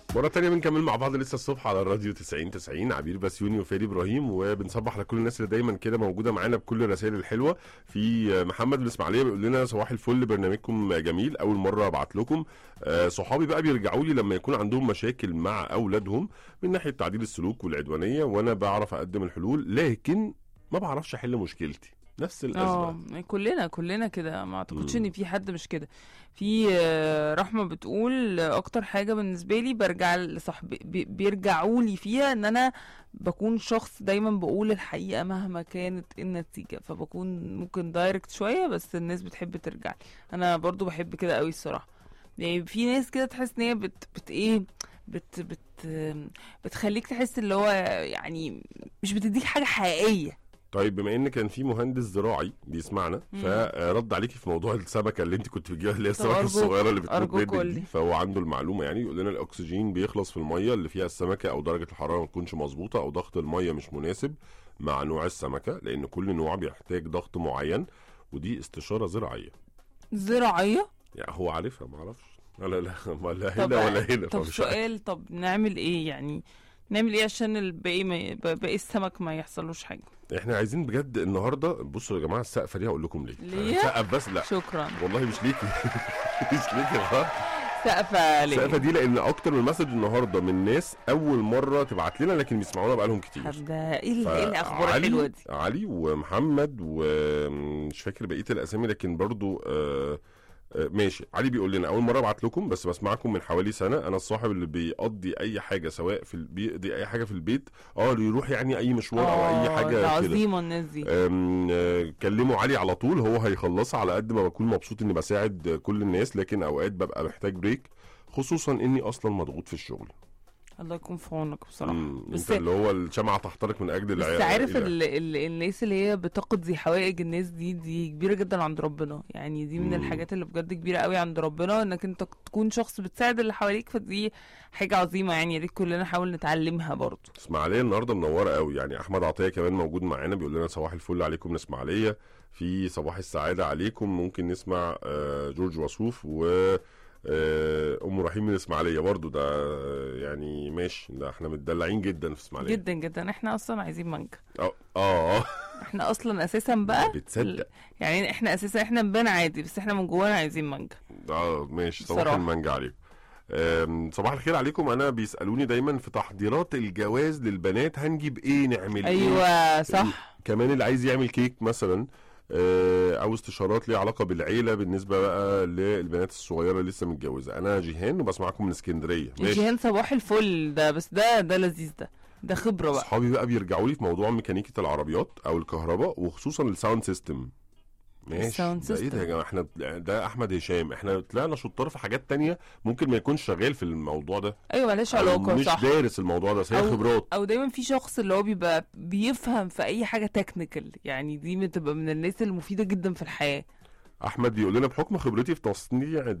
مرة تانية بنكمل مع بعض لسه الصبح على الراديو 90 عبير بسيوني وفادي ابراهيم، وبنصبح على كل الناس اللي دايما كده موجودة معانا بكل الرسائل الحلوة. في محمد من الاسماعيلية بيقول لنا صباح الفل، برنامجكم جميل، اول مرة ابعت لكم. صحابي بقى بيرجعوا لي لما يكون عندهم مشاكل مع اولادهم من ناحية تعديل السلوك والعدوانية، وانا بعرف اقدم الحلول لكن ما بعرفش احل مشكلتي. نفس الازمة. كلنا كده، ما اعتقدش ان في حد مش كده. في رحمة بتقول اكتر حاجة بالنسبة لي برجع لصاحبي بيرجعوا لي فيها ان انا بكون شخص دايما بقول الحقيقة مهما كانت النتيجة، فبكون ممكن دايركت شوية بس الناس بتحب ترجع لي. انا برضو بحب كده قوي الصراحة. يعني في ناس كده تحس ان هي بت ايه بت بت بتخليك تحس اللي هو يعني مش بتديك حاجة حقيقية. طيب بما ان كان في مهندس زراعي بيسمعنا فرد عليكي في موضوع السمكه اللي انت كنت بتجيبها، اللي هي السمكه الصغيره اللي بتموت بدري دي، فهو عنده المعلومه. يعني يقول لنا الاكسجين بيخلص في الميه اللي فيها السمكه، او درجه الحراره ما تكونش مظبوطه، او ضغط الميه مش مناسب مع نوع السمكه، لان كل نوع بيحتاج ضغط معين، ودي استشاره زراعيه. يعني هو عارفها، ما اعرفش. لا ولا هنا ولا هنا. طب سؤال، طب نعمل ايه يعني؟ نعمل ايه عشان الباقي باقي السمك ما يحصلوش حاجه؟ احنا عايزين بجد النهارده، بصوا يا جماعه السقفه دي هقول لكم ليه سقف بس. لا شكرا والله مش ليكي. مش ليكي خالص. سقفه دي لان اكتر من مسج النهارده من ناس اول مره تبعت لنا لكن بيسمعونا بقالهم كتير. ده ايه الاخبار الحلوه دي؟ علي ومحمد ومش فاكر بقيه الاسامي، لكن برضو ماشي. علي بيقول لنا اول مره ابعت لكم، بس بسمعكم من حوالي سنه. انا الصاحب اللي بيقضي اي حاجه، سواء بيقضي اي حاجه في البيت، يروح يعني اي مشوار او اي حاجه كده. عظيمه الناس دي. كلموا علي على طول، هو هيخلصها. على قد ما بكون مبسوط اني بساعد كل الناس، لكن اوقات ببقى محتاج بريك، خصوصا اني اصلا مضغوط في الشغل. الله يكون في عونك بصراحه. بس اللي هو الشمعة تحترق من اجل العيال. بس عارف الناس اللي هي بتقضي حوائج الناس دي كبيره جدا عند ربنا. يعني دي من الحاجات اللي بجد كبيره قوي عند ربنا، انك انت تكون شخص بتساعد اللي حواليك، فدي حاجه عظيمه. يعني يا ريت كلنا نحاول نتعلمها برضو. اسماعيليه النهارده منوره قوي. يعني احمد عطيه كمان موجود معانا، بيقول لنا صباح الفل عليكم من اسماعيليه، في صباح السعاده عليكم. ممكن نسمع جورج وسوف و ام رحيم من اسماعيليه برضو. ده يعني ماشي، ده احنا متدلعين جدا في اسماعيليه جدا جدا. احنا اصلا عايزين مانجا. احنا اصلا اساسا بقى بتصدق يعني احنا اساسا احنا مبان عادي، بس احنا من جوانا عايزين مانجا. ماشي. صباح المانجا عليكم. صباح الخير عليكم. انا بيسالوني دايما في تحضيرات الجواز للبنات، هنجيب ايه، نعمل ايه؟ صح. كمان اللي عايز يعمل كيك مثلا، او استشارات ليها علاقه بالعيله بالنسبه بقى للبنات الصغيره لسه متجوزه. انا جيهان وبسمعكم من اسكندريه. جيهان صباح الفل. ده بس ده لذيذ. ده خبره بقى. اصحابي بقى بيرجعوا لي في موضوع ميكانيكيه العربيات او الكهرباء، وخصوصا الساوند سيستم. ماشي. ده ايه ده يا جماعه؟ احنا ده احمد هشام، احنا طلعنا شطار في حاجات تانية، ممكن ما يكونش شغال في الموضوع ده. ايوه مالهاش علاقه، مش صح، دارس الموضوع ده، هي خبرات. او دايما في شخص اللي هو بيبقى بيفهم في اي حاجه تكنيكال. يعني دي بتبقى من الناس المفيده جدا في الحياه. احمد بيقول لنا بحكم خبرتي في تصنيع